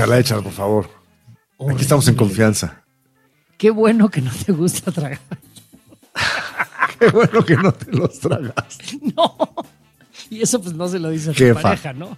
Échala, por favor. Horrible. Aquí estamos en confianza. Qué bueno que no te gusta tragar. Qué bueno que no te los tragas. No. Y eso pues no se lo dice a tu Jefa. pareja, ¿no?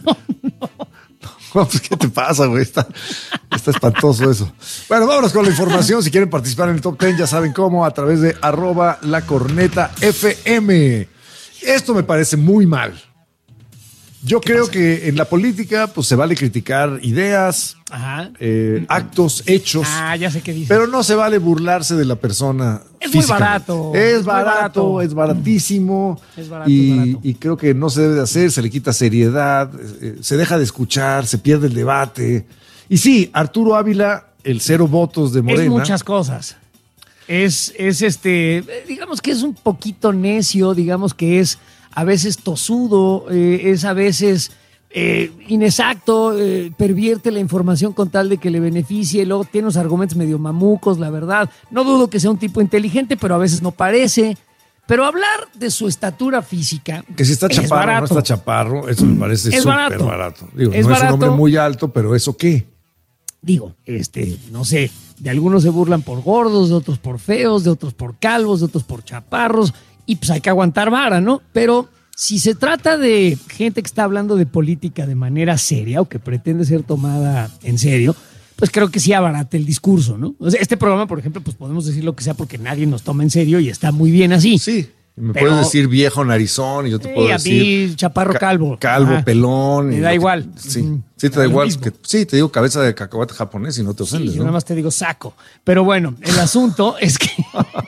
No, pues, ¿qué te pasa, güey? Está espantoso eso. Bueno, vámonos con la información. Si quieren participar en el Top 10, ya saben cómo, a través de @lacornetafm. Esto me parece muy mal. Yo creo que en la política pues se vale criticar ideas, Ajá. actos, hechos, Ya sé qué dices. pero no se vale burlarse de la persona. Es muy físicamente. barato. Es barato, es baratísimo. Es barato, y, es barato. y creo que no se debe de hacer, se le quita seriedad, se deja de escuchar, se pierde el debate. Y sí, Arturo Ávila, el 0 votos de Morena. Es muchas cosas. Es digamos que es un poquito necio, digamos que es a veces tosudo, es a veces inexacto, pervierte la información con tal de que le beneficie, luego tiene unos argumentos medio mamucos, la verdad. No dudo que sea un tipo inteligente, pero a veces no parece. Pero hablar de su estatura física. Que si está es chaparro o barato. no está chaparro, eso me parece Es súper barato. barato. Digo, Es no es un barato. hombre muy alto, pero ¿eso qué? Digo, no sé, de algunos se burlan por gordos, de otros por feos, de otros por calvos, de otros por chaparros, y pues hay que aguantar vara, ¿no? Pero si se trata de gente que está hablando de política de manera seria o que pretende ser tomada en serio, pues creo que sí abarata el discurso, ¿no? O sea, este programa, por ejemplo, pues podemos decir lo que sea porque nadie nos toma en serio y está muy bien así. Sí. Me Pero- puedes decir viejo narizón y yo te puedo a decir mí, chaparro calvo. calvo, Ajá. pelón. Me y da lo que- igual. Sí, Ujú. sí te da Lo igual. mismo. Sí, te digo cabeza de cacahuate japonés y no te ofendes, Sí, yo ¿no? nada más te digo saco. Pero bueno, el asunto es que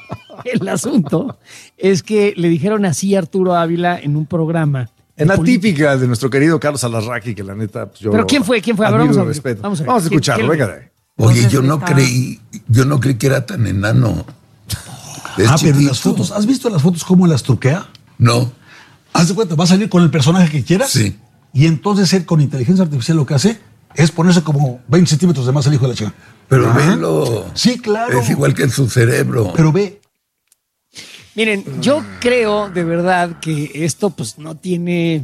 le dijeron así a Arturo Ávila en un programa. En la de política. típica de nuestro querido Carlos Alarraqui, que la neta, pues yo. ¿Pero quién fue? ¿Quién fue? A ver, admiro vamos a y ver. respeto. Vamos a ver. Vamos a escucharlo, ¿Quién- venga de ahí. Oye, Entonces, yo no creí que era tan enano. Es Pero en chiquito. las fotos, ¿has visto las fotos cómo las truquea? No, Haz de cuenta, va a salir con el personaje que quieras. Sí. Y entonces él con inteligencia artificial lo que hace es ponerse como 20 centímetros de más el hijo de la chica. pero velo. Sí, claro. Es igual que en su cerebro. Pero ve, Miren, yo creo de verdad que esto pues no tiene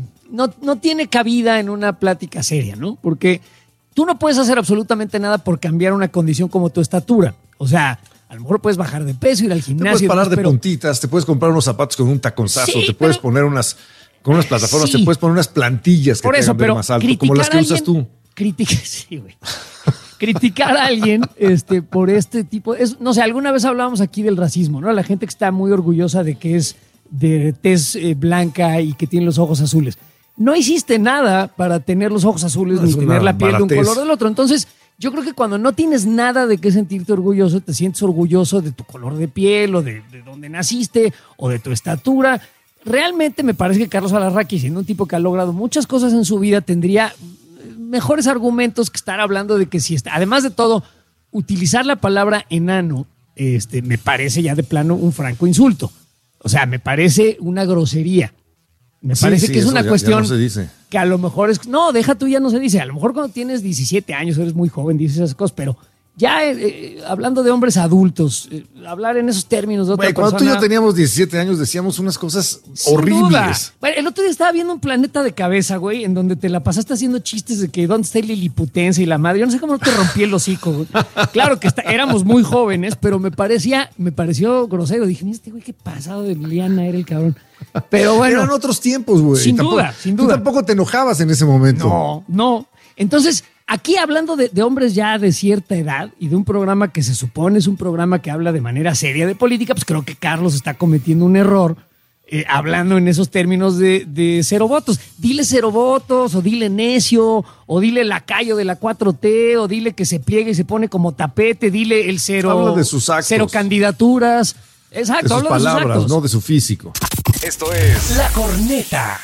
cabida en una plática seria, ¿no? Porque tú no puedes hacer absolutamente nada por cambiar una condición como tu estatura. O sea, a lo mejor puedes bajar de peso, ir al Te gimnasio. puedes y parar demás, de pero- puntitas, te puedes comprar unos zapatos con un taconzazo, Sí, te puedes pero- poner con unas plataformas, Sí. te puedes poner unas plantillas que Por te eso, hagan ver pero más alto, como las que usas tú. Sí, güey. Criticar a alguien por este tipo. No sé, alguna vez hablábamos aquí del racismo, ¿no? La gente que está muy orgullosa de que es de tez blanca y que tiene los ojos azules. No hiciste nada para tener los ojos azules Es ni tener una la piel de un baratez. color del otro. Entonces, yo creo que cuando no tienes nada de qué sentirte orgulloso, te sientes orgulloso de tu color de piel o de dónde naciste o de tu estatura. Realmente me parece que Carlos Alarraqui, siendo un tipo que ha logrado muchas cosas en su vida, tendría mejores argumentos que estar hablando de que si está. Además de todo, utilizar la palabra enano me parece ya de plano un franco insulto. O sea, me parece una grosería. Me Sí, parece sí, que es eso una ya cuestión no se dice. que a lo mejor es... No, deja tú, ya no se dice. A lo mejor cuando tienes 17 años, eres muy joven, dices esas cosas, pero ya hablando de hombres adultos, hablar en esos términos de otra Güey, cuando tú y persona... yo teníamos 17 años decíamos unas cosas Sin horribles. duda. Bueno, el otro día estaba viendo un Planeta de Cabeza, güey, en donde te la pasaste haciendo chistes de que dónde está el liliputense y la madre. Yo no sé cómo no te rompí el hocico, güey. Claro que éramos muy jóvenes, pero me pareció grosero. Dije, mira, este güey, qué pasado de Liliana era el cabrón. Pero bueno. Eran otros tiempos, güey. Sin duda, sin duda. Tú tampoco te enojabas en ese momento. No. Entonces, aquí hablando de hombres ya de cierta edad y de un programa que se supone es un programa que habla de manera seria de política, pues creo que Carlos está cometiendo un error hablando en esos términos de 0 votos. Dile 0 votos, o dile necio, o dile lacayo de la 4T, o dile que se pliegue y se pone como tapete, dile el 0. Habla de sus actos. 0 candidaturas. Exacto, De sus habla palabras, de sus actos. no de su físico. Esto es La Corneta.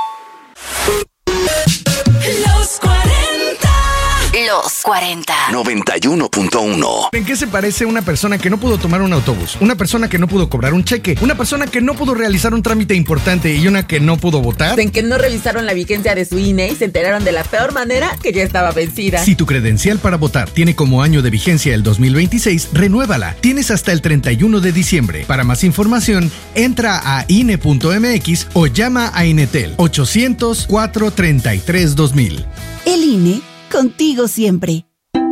Los 40. Los 40. 91.1. ¿En qué se parece una persona que no pudo tomar un autobús? Una persona que no pudo cobrar un cheque, una persona que no pudo realizar un trámite importante y una que no pudo votar. En que no revisaron la vigencia de su INE y se enteraron de la peor manera que ya estaba vencida. Si tu credencial para votar tiene como año de vigencia el 2026, renuévala. Tienes hasta el 31 de diciembre. Para más información, entra a INE.mx o llama a Inetel 800-433-2000. El INE contigo siempre.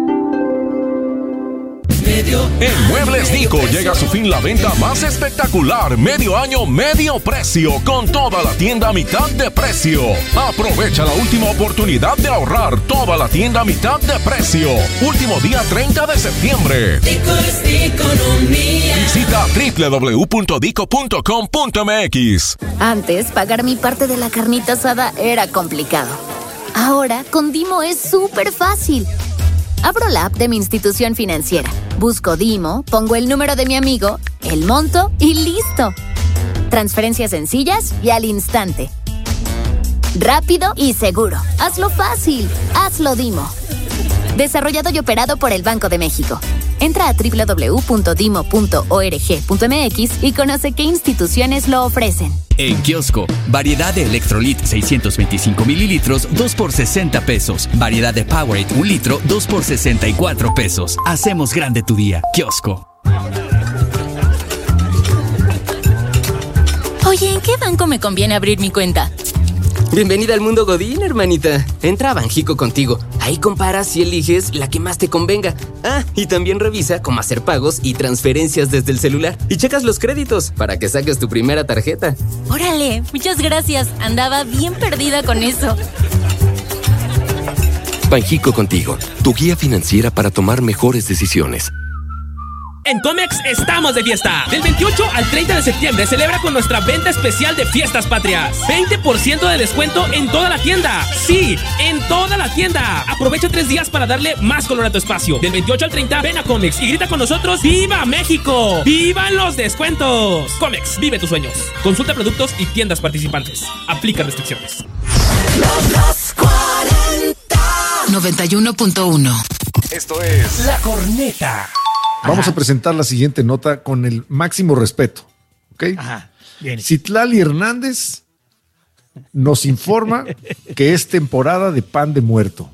En Muebles Nico llega a su fin la venta más espectacular, medio año, medio precio, con toda la tienda a mitad de precio. Aprovecha la última oportunidad de ahorrar, toda la tienda a mitad de precio. Último día 30 de septiembre. Dico es economía. Visita www.dico.com.mx. Antes, pagar mi parte de la carnita asada era complicado. Ahora, con Dimo es súper fácil. Abro la app de mi institución financiera, busco Dimo, pongo el número de mi amigo, el monto y ¡listo! Transferencias sencillas y al instante. Rápido y seguro. Hazlo fácil. Hazlo Dimo. Desarrollado y operado por el Banco de México. Entra a www.dimo.org.mx y conoce qué instituciones lo ofrecen. En Kiosco, variedad de Electrolit 625 mililitros, 2 por 60 pesos. Variedad de Powerade 1 litro, 2 por 64 pesos. Hacemos grande tu día. Kiosco. Oye, ¿en qué banco me conviene abrir mi cuenta? Bienvenida al mundo Godín, hermanita. Entra a Banjico Contigo. Ahí comparas y eliges la que más te convenga. Ah, y también revisa cómo hacer pagos y transferencias desde el celular. Y checas los créditos para que saques tu primera tarjeta. Órale, muchas gracias. Andaba bien perdida con eso. Banjico Contigo, tu guía financiera para tomar mejores decisiones. En Comex estamos de fiesta. Del 28 al 30 de septiembre celebra con nuestra venta especial de Fiestas Patrias. 20% de descuento en toda la tienda. Sí, en toda la tienda. Aprovecha 3 días para darle más color a tu espacio. Del 28 al 30 ven a Comex y grita con nosotros ¡Viva México! ¡Vivan los descuentos! Comex, vive tus sueños. Consulta productos y tiendas participantes. Aplica restricciones. Los 40. 91.1. Esto es La Corneta. Vamos a presentar la siguiente nota con el máximo respeto. ¿Ok? Ajá. Bien. Citlali Hernández nos informa que es temporada de pan de muerto.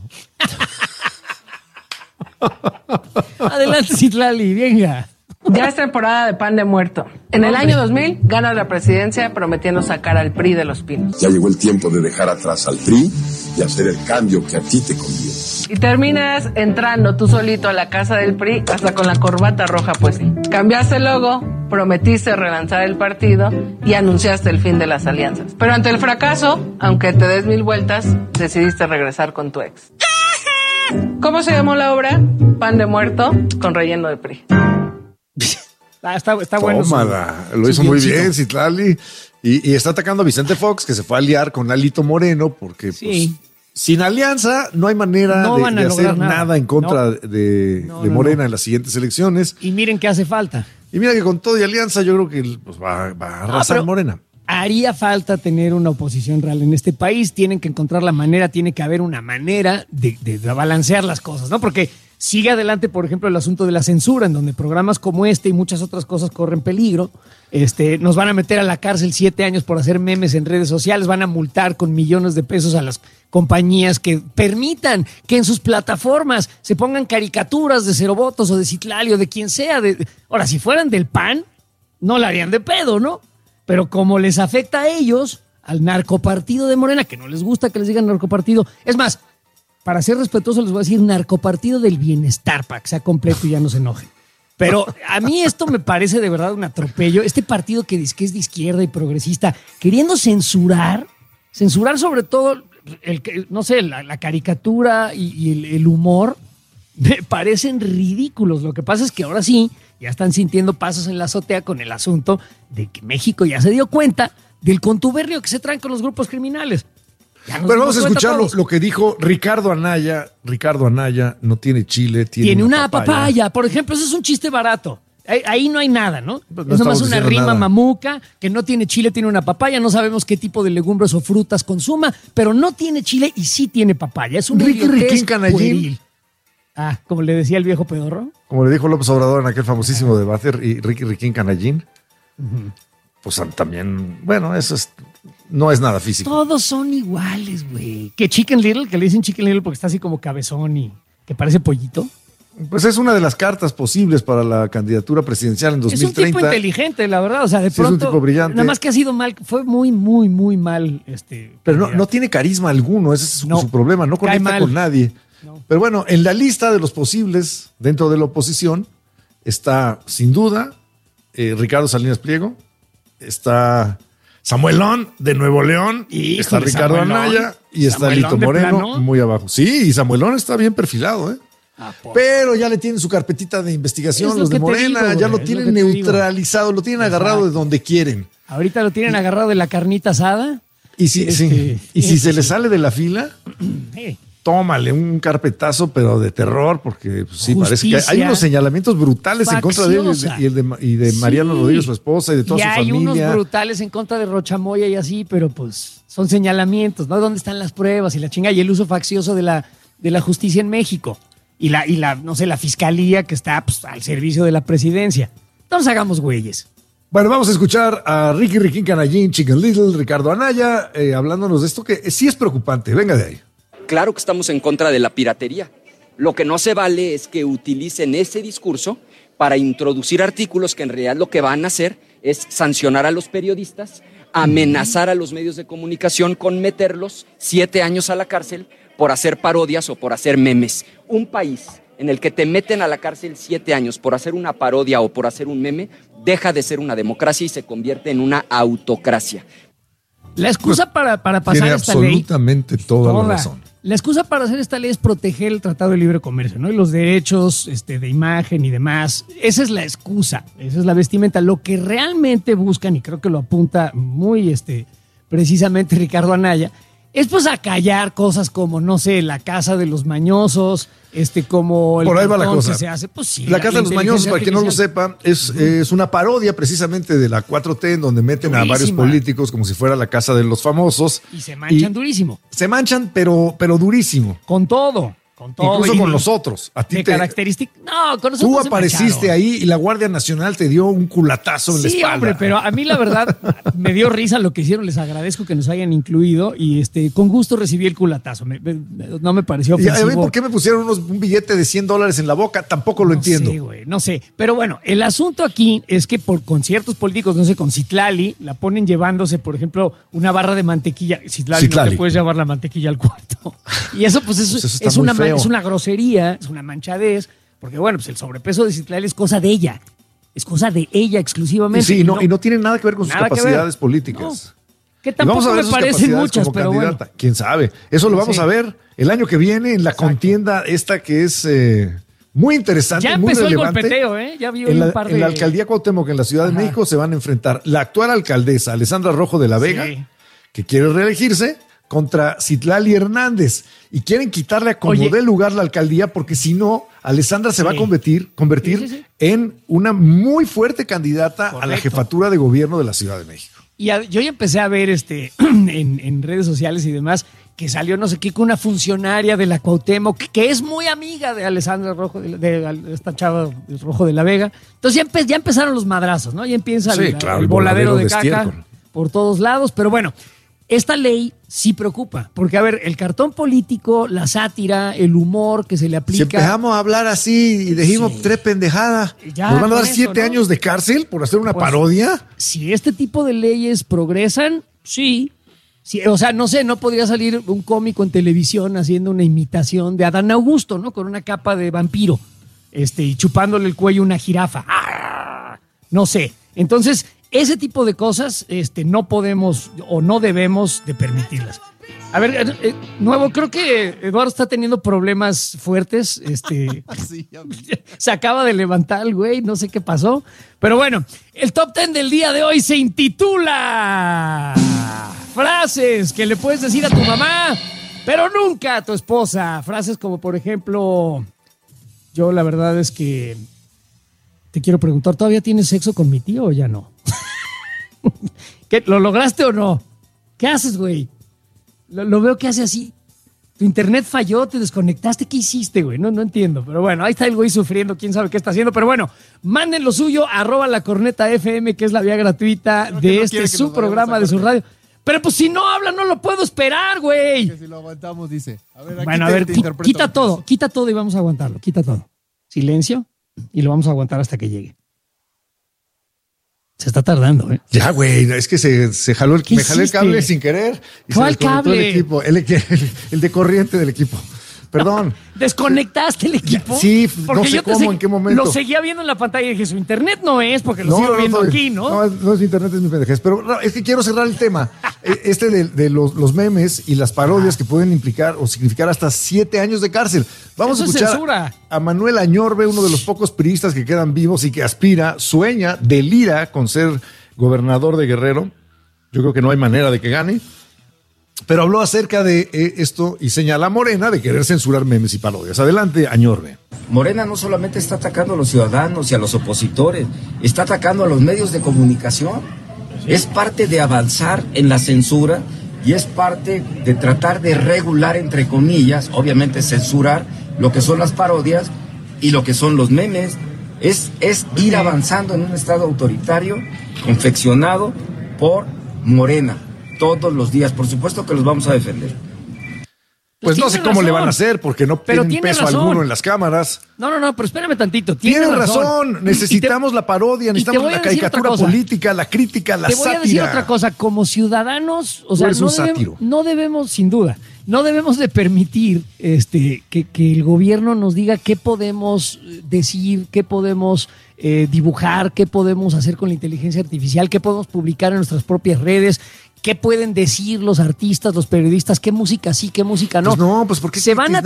Adelante, Citlali, venga. Ya es temporada de pan de muerto. En el año 2000 ganas la presidencia prometiendo sacar al PRI de los pinos. Ya llegó el tiempo de dejar atrás al PRI y hacer el cambio que a ti te conviene. Y terminas entrando tú solito a la casa del PRI hasta con la corbata roja, pues sí. Cambiaste el logo, prometiste relanzar el partido y anunciaste el fin de las alianzas. Pero ante el fracaso, aunque te des 1000 vueltas, decidiste regresar con tu ex. ¿Cómo se llamó la obra? Pan de muerto con relleno de PRI. Está bueno. Tómala, lo hizo muy bien Citlali. Y está atacando a Vicente Fox, que se fue a aliar con Alito Moreno, porque pues, sin alianza no hay manera de hacer nada en contra de Morena en las siguientes elecciones. Y miren qué hace falta. Y mira que con todo y alianza yo creo que pues, va a arrasar Morena. Haría falta tener una oposición real en este país. Tienen que encontrar la manera, tiene que haber una manera de balancear las cosas, ¿no? Porque sigue adelante, por ejemplo, el asunto de la censura, en donde programas como este y muchas otras cosas corren peligro. Nos van a meter a la cárcel 7 años por hacer memes en redes sociales, van a multar con millones de pesos a las compañías que permitan que en sus plataformas se pongan caricaturas de Cero Votos o de Citlali o de quien sea. Ahora, si fueran del PAN, no la harían de pedo, ¿no? Pero como les afecta a ellos, al narcopartido de Morena, que no les gusta que les digan narcopartido, es más, para ser respetuoso les voy a decir narcopartido del bienestar, para que sea completo y ya no se enojen. Pero a mí esto me parece de verdad un atropello. Este partido que dice que es de izquierda y progresista, queriendo censurar sobre todo la caricatura y el humor, me parecen ridículos. Lo que pasa es que ahora sí, ya están sintiendo pasos en la azotea con el asunto de que México ya se dio cuenta del contubernio que se traen con los grupos criminales. Pero vamos a escuchar lo que dijo Ricardo Anaya. Ricardo Anaya no tiene chile, tiene una papaya. Por ejemplo, eso es un chiste barato. Ahí no hay nada, ¿no? Pues no es nomás una rima nada. Mamuca, que no tiene chile, tiene una papaya. No sabemos qué tipo de legumbres o frutas consuma, pero no tiene chile y sí tiene papaya. Es un Riquín Canallín. Ah, como le decía el viejo pedorro. Como le dijo López Obrador en aquel famosísimo debate, y Riquín Canallín. Pues también, bueno, eso no es nada físico. Todos son iguales, güey. Que Chicken Little, que le dicen Chicken Little porque está así como cabezón y que parece pollito. Pues es una de las cartas posibles para la candidatura presidencial en 2030. Es un tipo inteligente, la verdad. O sea, de pronto, es un tipo brillante. Nada más que ha sido mal, fue muy, muy, muy mal. Pero no tiene carisma alguno, ese es su problema, no conecta con nadie. No. Pero bueno, en la lista de los posibles dentro de la oposición está, sin duda, Ricardo Salinas Pliego, está Samuelón de Nuevo León, está Ricardo Anaya y está Lito Moreno muy abajo. Sí, y Samuelón está bien perfilado, pero ya le tienen su carpetita de investigación los de Morena, ya lo tienen neutralizado, lo tienen agarrado de donde quieren. Ahorita lo tienen agarrado de la carnita asada. Y si se le sale de la fila, tómale un carpetazo, pero de terror, porque pues, sí, parece que hay unos señalamientos brutales en contra de él y de Mariano Rodríguez, su esposa, y de toda su familia. Y hay unos brutales en contra de Rochamoya y así, pero pues son señalamientos, ¿no? ¿Dónde están las pruebas y la chinga y el uso faccioso de la justicia en México? Y la no sé, la fiscalía que está pues, al servicio de la presidencia. No nos hagamos güeyes. Bueno, vamos a escuchar a Ricky Canallín, Chicken Little, Ricardo Anaya, hablándonos de esto que sí es preocupante. Venga de ahí. Claro que estamos en contra de la piratería. Lo que no se vale es que utilicen ese discurso para introducir artículos que en realidad lo que van a hacer es sancionar a los periodistas, amenazar a los medios de comunicación con meterlos 7 años a la cárcel por hacer parodias o por hacer memes. Un país en el que te meten a la cárcel 7 años por hacer una parodia o por hacer un meme, deja de ser una democracia y se convierte en una autocracia. La excusa para pasar esta ley... absolutamente toda la razón. La excusa para hacer esta ley es proteger el Tratado de Libre Comercio, ¿no? Y los derechos de imagen y demás. Esa es la excusa, esa es la vestimenta. Lo que realmente buscan, y creo que lo apunta muy precisamente Ricardo Anaya, es pues acallar cosas como, no sé, la casa de los mañosos, como el por ahí va la cosa. Se hace, pues sí, la casa de los mañosos, para quien no lo sepa, es una parodia precisamente de la 4T, en donde meten a varios políticos como si fuera la casa de los famosos. Y se manchan durísimo. Se manchan, pero durísimo. Con todo. Incluso con nosotros. A ti característica. No, con nosotros. Tú apareciste ahí y la Guardia Nacional te dio un culatazo en la espalda. Sí, hombre, pero a mí la verdad me dio risa lo que hicieron. Les agradezco que nos hayan incluido y con gusto recibí el culatazo. No me pareció ofensivo. ¿Y por qué me pusieron un billete de $100 en la boca? Tampoco lo entiendo. Sí, güey, no sé. Pero bueno, el asunto aquí es que con ciertos políticos, no sé, con Citlali, la ponen llevándose, por ejemplo, una barra de mantequilla. Citlali. No te puedes llevar la mantequilla al cuarto. Y eso, pues, es una grosería, es una manchadez, porque bueno, pues el sobrepeso de Citlali es cosa de ella. Es cosa de ella exclusivamente. Sí, y no tiene nada que ver con sus capacidades políticas. No, que tampoco me parecen muchas, pero bueno. ¿Quién sabe? Eso lo vamos a ver el año que viene en la contienda esta que es muy interesante, ya muy empezó relevante. El golpeteo, Ya vio en un par de... En la alcaldía Cuauhtémoc, en la Ciudad de México, se van a enfrentar la actual alcaldesa, Alessandra Rojo de la Vega, que quiere reelegirse, contra Citlali Hernández, y quieren quitarle a como dé lugar la alcaldía, porque si no, Alessandra se va a convertir en una muy fuerte candidata a la jefatura de gobierno de la Ciudad de México. Y yo ya empecé a ver en redes sociales y demás que salió no sé qué con una funcionaria de la Cuauhtémoc que es muy amiga de Alessandra Rojo, de esta chava Rojo de la Vega. Entonces ya empezaron los madrazos, ¿no? Ya empieza el voladero de caca por todos lados, pero bueno. Esta ley sí preocupa, porque a ver, el cartón político, la sátira, el humor que se le aplica... Si empezamos a hablar así y dijimos 3 pendejadas, ¿nos van a dar 7 años de cárcel por hacer una parodia? Si este tipo de leyes progresan, sí. O sea, no sé, no podría salir un cómico en televisión haciendo una imitación de Adán Augusto, ¿no? Con una capa de vampiro, y chupándole el cuello a una jirafa. ¡Ah! No sé. Entonces... ese tipo de cosas no podemos o no debemos de permitirlas. A ver, nuevo, creo que Eduardo está teniendo problemas fuertes. Se acaba de levantar el güey, no sé qué pasó. Pero bueno, el top 10 del día de hoy se intitula frases que le puedes decir a tu mamá, pero nunca a tu esposa. Frases como, por ejemplo, yo la verdad es que te quiero preguntar, ¿todavía tienes sexo con mi tío o ya no? ¿Qué, ¿Lo lograste o no? ¿Qué haces, güey? Lo veo que hace así. Tu internet falló, te desconectaste. ¿Qué hiciste, güey? No entiendo. Pero bueno, ahí está el güey sufriendo. ¿Quién sabe qué está haciendo? Pero bueno, manden lo suyo, @lacornetafm, que es la vía gratuita de su programa, de su radio. Pero pues si no habla, no lo puedo esperar, güey. Que si lo aguantamos, dice. A ver, aquí bueno, a ver, quita todo y vamos a aguantarlo. Quita todo. Silencio y lo vamos a aguantar hasta que llegue. Se está tardando, ¿eh? Ya, güey, es que se jaló me jalé el cable sin querer. ¿Cuál cable? El de corriente del equipo. Perdón. ¿Desconectaste el equipo? Sí, porque no sé cómo, en qué momento. Lo seguía viendo en la pantalla y dije, su internet no es, porque lo sigo viendo aquí, ¿no? No es mi internet, es mi pendejez. Pero es que quiero cerrar el tema. De los memes y las parodias que pueden implicar o significar hasta 7 años de cárcel. Vamos a escuchar a Manuel Añorbe, uno de los pocos priistas que quedan vivos y que aspira, sueña, delira con ser gobernador de Guerrero. Yo creo que no hay manera de que gane. Pero habló acerca de esto y señala a Morena de querer censurar memes y parodias. Adelante, Añorbe. Morena no solamente está atacando a los ciudadanos y a los opositores, está atacando a los medios de comunicación. Es parte de avanzar en la censura y es parte de tratar de regular, entre comillas, obviamente censurar lo que son las parodias y lo que son los memes. Es ir avanzando en un estado autoritario confeccionado por Morena. Todos los días, por supuesto que los vamos a defender. Pues no sé cómo le van a hacer, porque no tienen peso alguno en las cámaras. No, pero espérame tantito. Tienes razón. Necesitamos la parodia, necesitamos la caricatura política, la crítica, la sátira. Te voy a decir otra cosa. Como ciudadanos, o sea, no debemos, sin duda, no debemos de permitir que el gobierno nos diga qué podemos decir, qué podemos dibujar, qué podemos hacer con la inteligencia artificial, qué podemos publicar en nuestras propias redes. ¿Qué pueden decir los artistas, los periodistas? ¿Qué música sí, qué música no? Pues no, pues porque se van a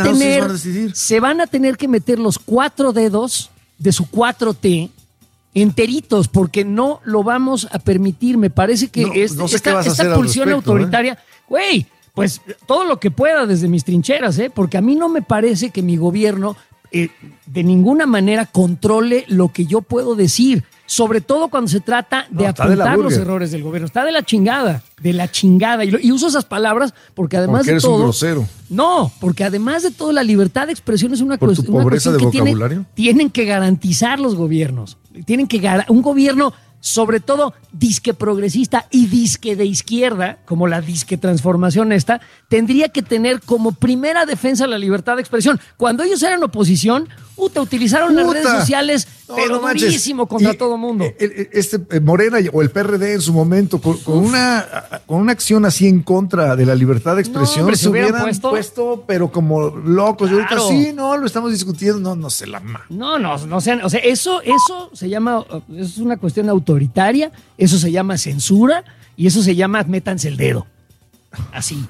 tener que meter los 4 dedos de su 4T enteritos, porque no lo vamos a permitir. Me parece que esta pulsión autoritaria, güey, pues todo lo que pueda desde mis trincheras, porque a mí no me parece que mi gobierno de ninguna manera controle lo que yo puedo decir. Sobre todo cuando se trata de apuntar los errores del gobierno. Está de la chingada. Y uso esas palabras porque además porque eres un grosero. No, porque además de todo, la libertad de expresión es una ¿Por tu pobreza de vocabulario? Tienen que garantizar los gobiernos. Un gobierno, sobre todo, disque progresista y disque de izquierda, como la disque transformación tendría que tener como primera defensa la libertad de expresión. Cuando ellos eran oposición, utilizaron las redes sociales, pero durísimo contra todo mundo. Morena o el PRD en su momento, con una acción así en contra de la libertad de expresión, se hubieran puesto, pero como locos. Claro. Y ahorita sí, lo estamos discutiendo, no sé la mano. No sean, o sea, eso se llama, es una cuestión autoritaria, eso se llama censura y eso se llama métanse el dedo. Así.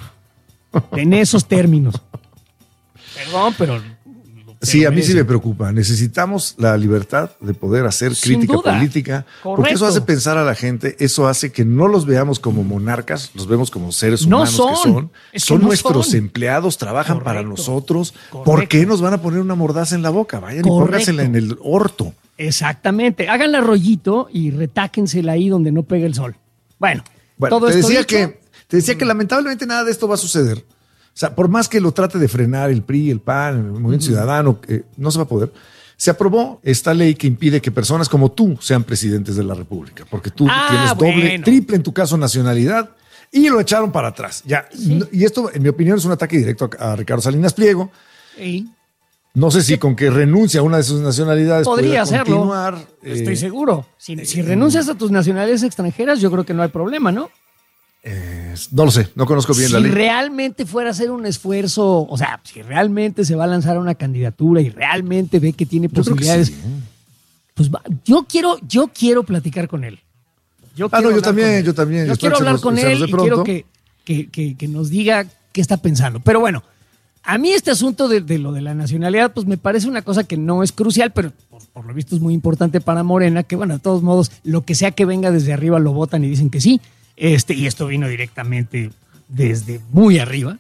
En esos términos. Perdón, pero... Sí, a mí sí me preocupa. Necesitamos la libertad de poder hacer crítica política, porque eso hace pensar a la gente, eso hace que no los veamos como monarcas, los vemos como seres humanos son nuestros empleados, trabajan para nosotros. ¿Por qué nos van a poner una mordaza en la boca? Vayan y póngansela en el orto. Exactamente. Háganla rollito y retáquensela ahí donde no pega el sol. Bueno, todo te decía que lamentablemente nada de esto va a suceder. O sea, por más que lo trate de frenar el PRI, el PAN, el Movimiento Ciudadano, no se va a poder. Se aprobó esta ley que impide que personas como tú sean presidentes de la República, porque tú tienes triple en tu caso nacionalidad, y lo echaron para atrás. Ya. Sí. Y esto, en mi opinión, es un ataque directo a Ricardo Salinas Pliego. Sí. No sé si con que renuncia a una de sus nacionalidades podría hacerlo. Continuar. Estoy seguro. Si renuncias a tus nacionalidades extranjeras, yo creo que no hay problema, ¿no? No lo sé, no conozco bien la ley. Si realmente fuera a hacer un esfuerzo, o sea, si realmente se va a lanzar a una candidatura y realmente ve que tiene posibilidades, pues yo quiero platicar con él. Yo también. Yo quiero hablar con él y quiero que nos diga qué está pensando. Pero bueno, a mí este asunto de lo de la nacionalidad, pues me parece una cosa que no es crucial, pero por lo visto es muy importante para Morena, que bueno, de todos modos, lo que sea que venga desde arriba lo votan y dicen que sí. Y esto vino directamente desde muy arriba.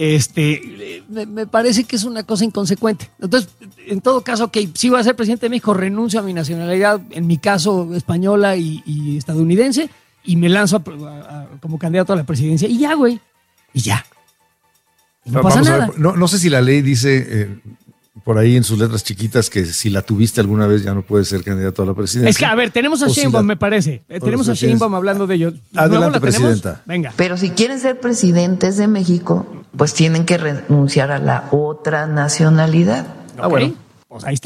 Me parece que es una cosa inconsecuente. Entonces, en todo caso, si voy a ser presidente de México, renuncio a mi nacionalidad, en mi caso española y estadounidense, y me lanzo como candidato a la presidencia. Y ya, güey. Y ya. No pasa nada. No sé si la ley dice por ahí en sus letras chiquitas que si la tuviste alguna vez ya no puedes ser candidato a la presidencia. Es que, a ver, tenemos a Sheinbaum, me parece. Tenemos a Sheinbaum hablando de ello. Adelante, presidenta. Venga. Pero si quieren ser presidentes de México, pues tienen que renunciar a la otra nacionalidad. Bueno. Pues ahí está.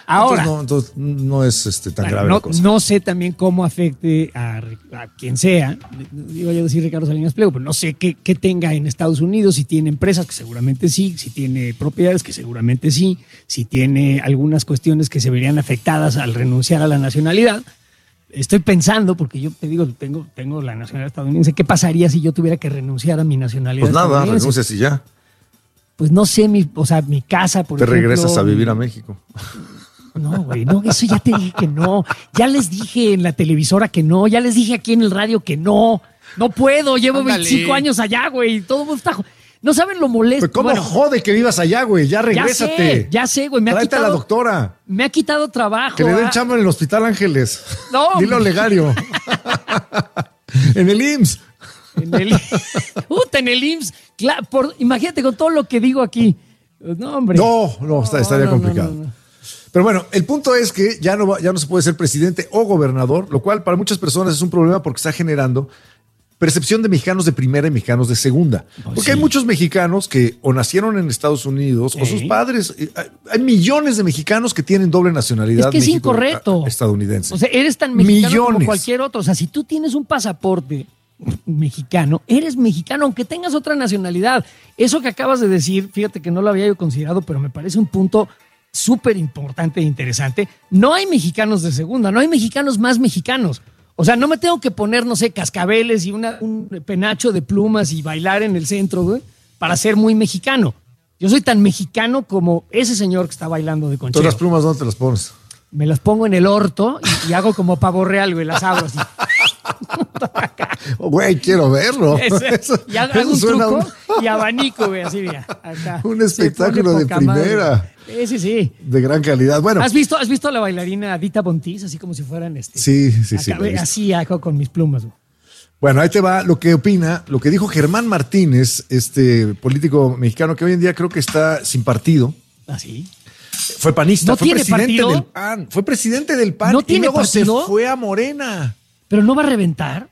Ahora, entonces no es tan grave la cosa. No sé también cómo afecte a quien sea. Iba yo a decir Ricardo Salinas Pliego, pero no sé qué tenga en Estados Unidos, si tiene empresas, que seguramente sí, si tiene propiedades, que seguramente sí, si tiene algunas cuestiones que se verían afectadas al renunciar a la nacionalidad. Estoy pensando, porque yo te digo, tengo la nacionalidad estadounidense. ¿Qué pasaría si yo tuviera que renunciar a mi nacionalidad estadounidense? Pues nada, renuncias y ya. Pues no sé, mi casa, por ejemplo. Te regresas a vivir a México. No, güey, no, eso ya te dije que no. Ya les dije en la televisora que no. Ya les dije aquí en el radio que no. No puedo, llevo 25 años allá, güey. Todo mundo está... No saben lo molesto. Pero ¿cómo jode que vivas allá, güey? Ya regrésate. Ya sé, güey. Tráete a la doctora. Me ha quitado trabajo. Que le den chamba en el Hospital Ángeles. No. Dilo Legario. En el IMSS. En el IMSS. Claro, imagínate con todo lo que digo aquí. No, hombre. No, estaría complicado. No. Pero bueno, el punto es que ya no se puede ser presidente o gobernador, lo cual para muchas personas es un problema porque está generando percepción de mexicanos de primera y mexicanos de segunda. Porque hay muchos mexicanos que o nacieron en Estados Unidos o sus padres. Hay millones de mexicanos que tienen doble nacionalidad. Es que es incorrecto. Estadounidense. O sea, eres tan mexicano como cualquier otro. O sea, si tú tienes un pasaporte mexicano, eres mexicano, aunque tengas otra nacionalidad. Eso que acabas de decir, fíjate que no lo había yo considerado, pero me parece un punto súper importante e interesante. No hay mexicanos de segunda, no hay mexicanos más mexicanos. O sea, no me tengo que poner, no sé, cascabeles y un penacho de plumas y bailar en el centro, güey, para ser muy mexicano. Yo soy tan mexicano como ese señor que está bailando de conchero. ¿Todas las plumas dónde te las pones? Me las pongo en el orto y hago como pavo real, güey, las abro así. Güey, quiero verlo. Y hago un truco y abanico, güey, así, mira. Acá. Un espectáculo de primera. Sí. De gran calidad. Bueno. ¿Has visto a la bailarina Dita Bontis? Así como si fueran Sí. Así hago con mis plumas, güey. Bueno, ahí te va lo que dijo Germán Martínez, político mexicano que hoy en día creo que está sin partido. ¿Ah, sí? Fue panista, ¿No fue presidente partido? del PAN. Fue presidente del PAN ¿No tiene luego partido? se fue a Morena. ¿Pero no va a reventar?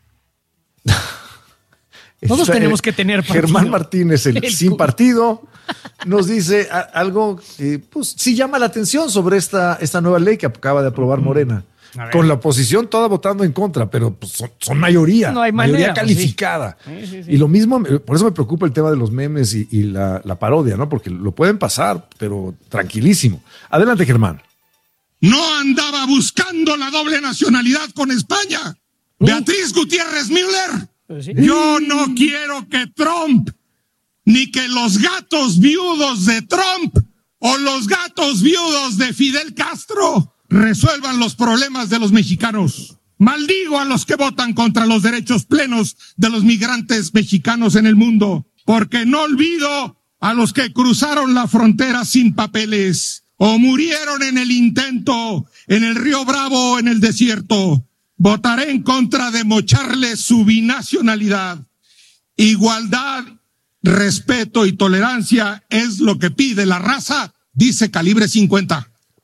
Todos tenemos que tener partido. Germán Martínez, el sin partido, nos dice algo que pues, sí llama la atención sobre esta nueva ley que acaba de aprobar Morena. Con la oposición toda votando en contra, pero pues, son mayoría. No hay manera, mayoría calificada. Sí. Y lo mismo, por eso me preocupa el tema de los memes y la parodia, ¿no? Porque lo pueden pasar, pero tranquilísimo. Adelante, Germán. No andaba buscando la doble nacionalidad con España. Beatriz Gutiérrez Müller. Yo no quiero que Trump, ni que los gatos viudos de Trump o los gatos viudos de Fidel Castro resuelvan los problemas de los mexicanos. Maldigo a los que votan contra los derechos plenos de los migrantes mexicanos en el mundo, porque no olvido a los que cruzaron la frontera sin papeles o murieron en el intento en el Río Bravo o en el desierto. Votaré en contra de mocharles su binacionalidad. Igualdad, respeto y tolerancia es lo que pide la raza, dice Calibre 50.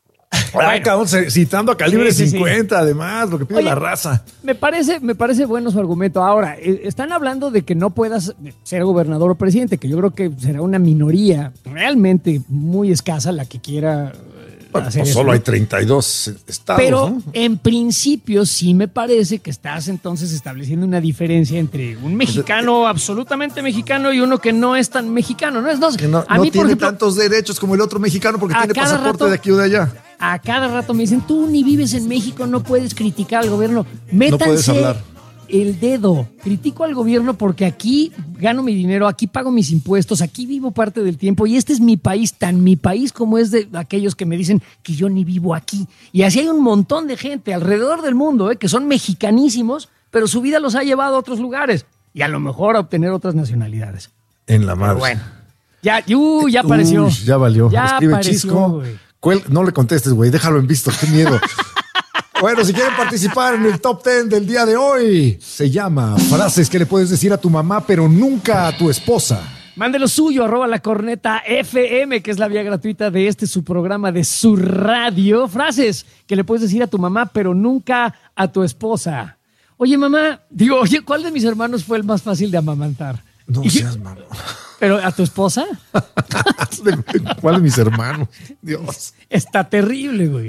Bueno, citando a Calibre 50, además, lo que pide la raza. Me parece bueno su argumento. Ahora, están hablando de que no puedas ser gobernador o presidente, que yo creo que será una minoría realmente muy escasa la que quiera hacer pues eso. Solo hay 32 estados. Pero ¿no? en principio sí me parece que estás entonces estableciendo una diferencia entre un mexicano absolutamente mexicano y uno que no es tan mexicano. Que no tiene tantos derechos como el otro mexicano porque tiene pasaporte de aquí o de allá. A cada rato me dicen, tú ni vives en México, no puedes criticar al gobierno. Métanse no puedes hablar. El dedo. Critico al gobierno porque aquí gano mi dinero, aquí pago mis impuestos, aquí vivo parte del tiempo y este es mi país, tan mi país como es de aquellos que me dicen que yo ni vivo aquí. Y así hay un montón de gente alrededor del mundo que son mexicanísimos, pero su vida los ha llevado a otros lugares y a lo mejor a obtener otras nacionalidades. En la madre. Bueno, ya apareció. Ya valió. Ya escribe apareció, Chisco. Güey. No le contestes, güey, déjalo en visto, qué miedo. Bueno, si quieren participar en el Top 10 del día de hoy, se llama Frases que le puedes decir a tu mamá, pero nunca a tu esposa. Mande lo suyo, @lacorneta_FM, que es la vía gratuita de su programa de su radio. Frases que le puedes decir a tu mamá, pero nunca a tu esposa. Oye, ¿cuál de mis hermanos fue el más fácil de amamantar? No seas mamá. ¿Pero a tu esposa? ¿Cuál de mis hermanos? Dios. Está terrible, güey.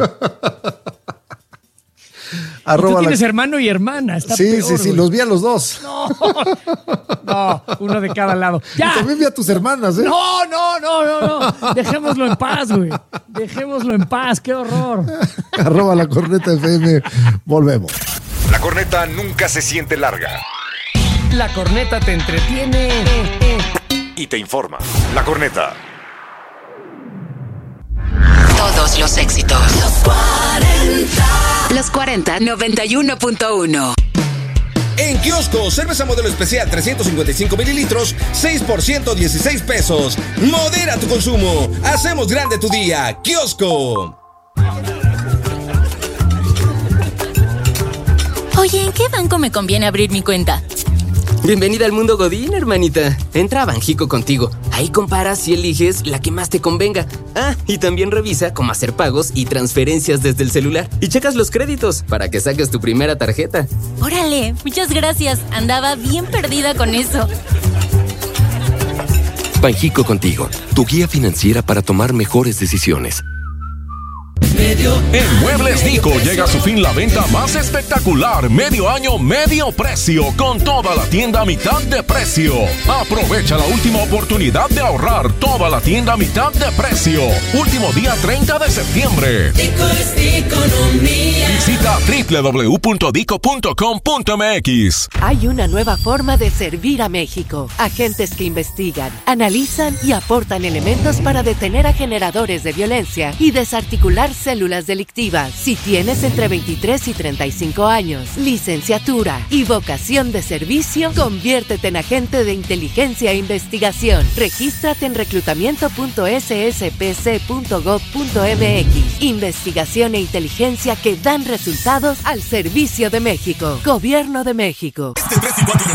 Arroba tú tienes hermano y hermana. Está peor, sí, los vi a los dos. No, uno de cada lado. ¡Ya! Y también vi a tus hermanas, ¿eh? No. Dejémoslo en paz, güey. Dejémoslo en paz, qué horror. Arroba La Corneta FM. Volvemos. La corneta nunca se siente larga. La corneta te entretiene y te informa. La Corneta. Todos los éxitos. Los 40 91.1. En Kiosco, cerveza modelo especial 355 mililitros, 6% 16 pesos. Modera tu consumo. Hacemos grande tu día. Kiosco. Oye, ¿en qué banco me conviene abrir mi cuenta? Bienvenida al mundo Godín, hermanita. Entra a Banjico Contigo. Ahí comparas y eliges la que más te convenga. Ah, y también revisa cómo hacer pagos y transferencias desde el celular. Y checas los créditos para que saques tu primera tarjeta. Órale, muchas gracias. Andaba bien perdida con eso. Banjico Contigo, tu guía financiera para tomar mejores decisiones. En Muebles Dico llega a su fin la venta más espectacular, medio año, medio precio, con toda la tienda a mitad de precio. Aprovecha la última oportunidad de ahorrar, toda la tienda a mitad de precio. Último día 30 de septiembre. Dico es economía. Visita www.dico.com.mx. Hay una nueva forma de servir a México. Agentes que investigan, analizan y aportan elementos para detener a generadores de violencia y desarticular células delictivas. Si tienes entre 23 y 35 años, licenciatura y vocación de servicio, conviértete en agente de inteligencia e investigación. Regístrate en reclutamiento.sspc.gov.mx. Investigación e inteligencia que dan resultados al servicio de México. Gobierno de México. Este 3 y 4 de